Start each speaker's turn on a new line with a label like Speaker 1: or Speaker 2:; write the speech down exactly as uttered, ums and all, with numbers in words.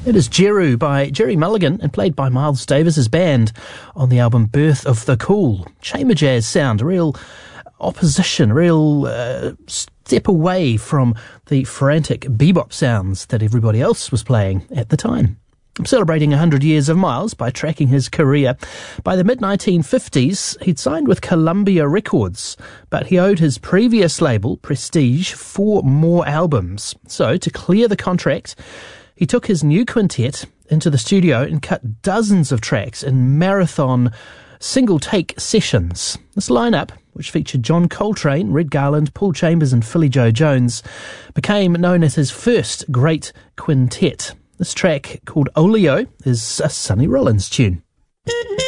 Speaker 1: It is Jeru by Jerry Mulligan and played by Miles Davis's band on the album Birth of the Cool. Chamber jazz sound, a real opposition, real uh, step away from the frantic bebop sounds that everybody else was playing at the time. I'm celebrating one hundred years of Miles by tracking his career. By the mid nineteen fifties, he'd signed with Columbia Records, but he owed his previous label, Prestige, four more albums. So, to clear the contract, he took his new quintet into the studio and cut dozens of tracks in marathon single-take sessions. This lineup, which featured John Coltrane, Red Garland, Paul Chambers and Philly Joe Jones, became known as his first great quintet. This track, called Oleo, is a Sonny Rollins tune.